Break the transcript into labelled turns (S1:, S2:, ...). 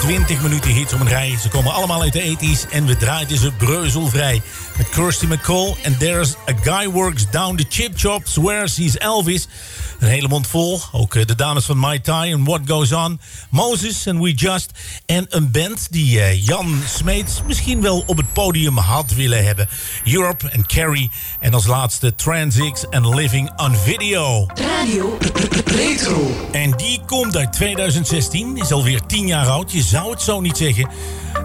S1: 20 minuten hits om een rij. Ze komen allemaal uit de 80's en we draaiden ze breuzelvrij. Met Kirsty MacColl en There's a Guy Works Down the Chip Shop, Swears He's Elvis. Een hele mond vol. Ook de dames van My Thai en What Goes On. Moses and We Just. En een band die Jan Smeets misschien wel op het podium had willen hebben. Europe en Carrie. En als laatste Transix en Living on Video.
S2: Radio Retro.
S1: En die komt uit 2016. Is alweer 10 jaar oud. Je zou het zo niet zeggen.